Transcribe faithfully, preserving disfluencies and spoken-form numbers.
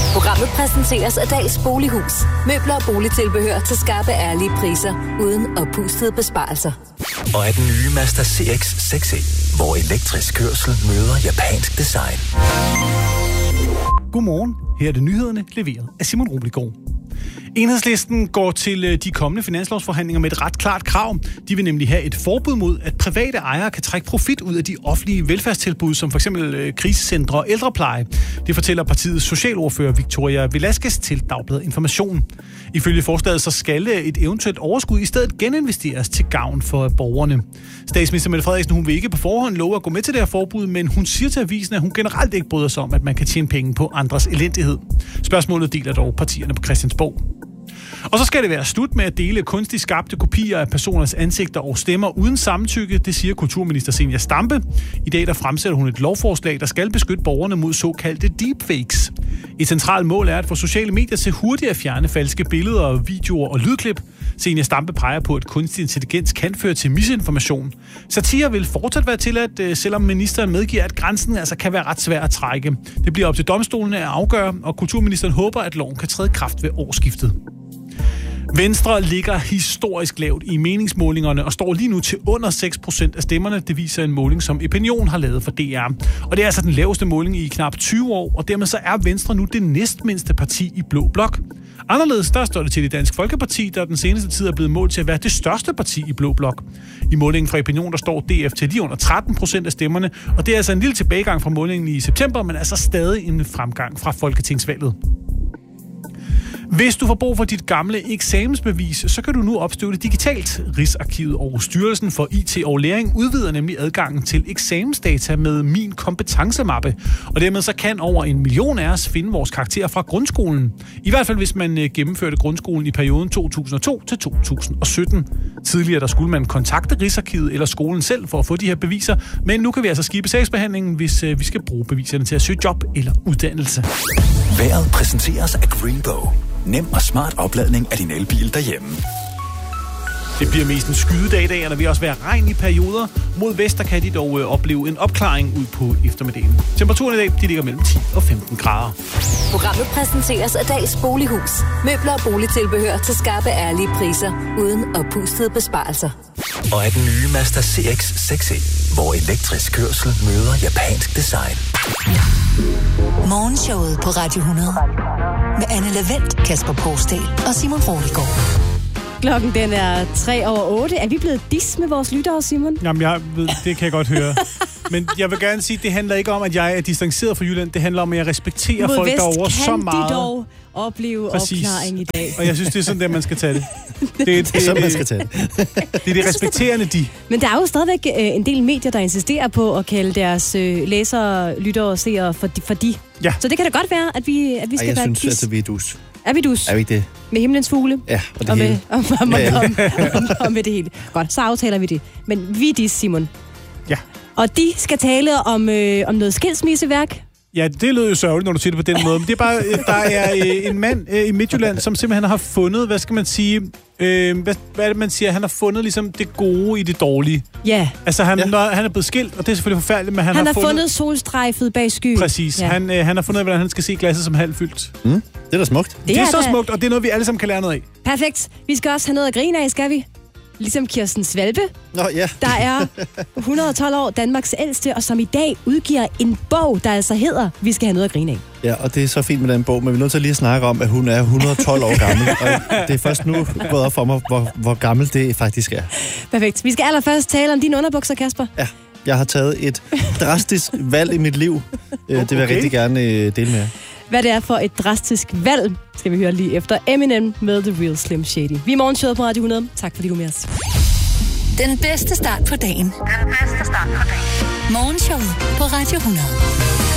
Programmet præsenteres af Dals Bolighus. Møbler og boligtilbehør til skarpe, ærlige priser, uden oppustede besparelser. Og af den nye Mazda C X seks E, hvor elektrisk kørsel møder japansk design. Godmorgen. Her er det nyhederne, leveret af Simon Rubelgaard. Enhedslisten går til de kommende finanslovsforhandlinger med et ret klart krav. De vil nemlig have et forbud mod, at private ejere kan trække profit ud af de offentlige velfærdstilbud, som f.eks. krisecentre og ældrepleje. Det fortæller partiets socialordfører Victoria Velasquez til Dagbladet Information. Ifølge forslaget så skal et eventuelt overskud i stedet geninvesteres til gavn for borgerne. Statsminister Mette Frederiksen, hun vil ikke på forhånd love at gå med til det her forbud, men hun siger til avisen, at hun generelt ikke bryder sig om, at man kan tjene penge på andres elendighed. Spørgsmålet deler dog partierne på Christiansborg. Og så skal det være slut med at dele kunstigt skabte kopier af personers ansigter og stemmer uden samtykke, det siger kulturminister Zenia Stampe. I dag der fremsætter hun et lovforslag, der skal beskytte borgerne mod såkaldte deepfakes. Et centralt mål er at få sociale medier til hurtigt at fjerne falske billeder, videoer og lydklip. Zenia Stampe peger på, at kunstig intelligens kan føre til misinformation. Satire vil fortsat være tilladt, selvom ministeren medgiver, at grænsen altså kan være ret svær at trække. Det bliver op til domstolene at afgøre, og kulturministeren håber, at loven kan træde i kraft ved årsskiftet. Venstre ligger historisk lavt i meningsmålingerne og står lige nu til under seks procent af stemmerne. Det viser en måling, som Opinion har lavet for D R. Og det er altså den laveste måling i knap tyve år, og dermed så er Venstre nu det næstmindste parti i Blå Blok. Anderledes der står det til det Dansk Folkeparti, der den seneste tid er blevet målt til at være det største parti i Blå Blok. I målingen fra Opinion, der står D F til lige under tretten procent af stemmerne, og det er altså en lille tilbagegang fra målingen i september, men altså stadig en fremgang fra folketingsvalget. Hvis du får brug for dit gamle eksamensbevis, så kan du nu opstøve det digitalt. Rigsarkivet og Styrelsen for I T og Læring udvider nemlig adgangen til eksamensdata med Min Kompetencemappe. Og dermed så kan over en million af os finde vores karakterer fra grundskolen. I hvert fald hvis man gennemførte grundskolen i perioden to tusind og to til to tusind og sytten. Tidligere der skulle man kontakte Rigsarkivet eller skolen selv for at få de her beviser, men nu kan vi altså skibe sagsbehandlingen, hvis vi skal bruge beviserne til at søge job eller uddannelse. Vejret præsenteres af Greenbow. Nem og smart opladning af din elbil derhjemme. Det bliver mest en skydedag i dag, og der vil også være regn i perioder. Mod vest der kan de dog øh, opleve en opklaring ud på eftermiddagen. Temperaturen i dag de ligger mellem ti og femten grader. Programmet præsenteres af Dals Bolighus. Møbler og boligtilbehør til skarpe, ærlige priser, uden oppustede besparelser. Og af den nye Mazda C X seks E, hvor elektrisk kørsel møder japansk design. Morgenshowet på Radio hundrede med Anne Lavendt, Kasper Porsdal og Simon Rubelgaard. Klokken den er tre over otte. Er vi blevet dis med vores lyttere, Simon? Jamen, jeg ved, det kan jeg godt høre. Men jeg vil gerne sige, at det handler ikke om, at jeg er distanceret fra Jylland. Det handler om, at jeg respekterer Mod folk derovre så meget. Mod vest kan de dog opleve Præcis. opklaring i dag. Og jeg synes, det er sådan, der man skal tage det. Det, det, det er sådan, man skal tage det. Det er det respekterende, de. Men der er jo stadigvæk øh, en del medier, der insisterer på at kalde deres øh, læsere, lyttere og seere for de. For de. Ja. Så det kan da godt være, at vi, at vi skal Ej, jeg være synes, dis. at vi er dus. Er vi dus? Er vi ikke det? Med himlens fugle? Ja, og det og hele. Med, og, og, og, ja, ja. og, og, og, og med det hele. Godt, så aftaler vi det. Men vi er dis, Simon. Ja. Og de skal tale om, øh, om noget skilsmisseværk. Ja, det lyder jo sørgeligt, når du siger det på den måde. Men det er bare, der er en mand i Midtjylland, som simpelthen har fundet, hvad skal man sige, øh, hvad, hvad er det, man siger? Han har fundet ligesom det gode i det dårlige. Ja. Altså, han, ja. når, han er blevet skilt, og det er selvfølgelig forfærdeligt, men han, han har, har fundet... fundet solstrejfet bag skyen. Præcis. Ja. Han, øh, han har fundet, hvordan han skal se glasset som halvfyldt. Mm, det er da smukt. Det, det er, er så da... smukt, og det er noget, vi alle sammen kan lære noget af. Perfekt. Vi skal også have noget at grine af, skal vi? Ligesom Kirsten Svalbe, Nå, ja. der er et hundrede og tolv år, Danmarks ældste, og som i dag udgiver en bog, der altså hedder Vi skal have noget at grine af. Ja, og det er så fint med den bog, men vi er nødt til lige at snakke om, at hun er et hundrede og tolv år gammel, og det er først nu gået op for mig, hvor, hvor gammel det faktisk er. Perfekt. Vi skal allerførst tale om dine underbukser, Kasper. Ja, jeg har taget et drastisk valg i mit liv. Okay. Det vil jeg rigtig gerne dele med jer. Hvad det er for et drastisk valg, skal vi høre lige efter Eminem med The Real Slim Shady. Vi er morgenshowet på Radio hundrede. Tak fordi du er med os. Den bedste start på dagen. Den bedste start på dagen. Morgenshowet på Radio hundrede.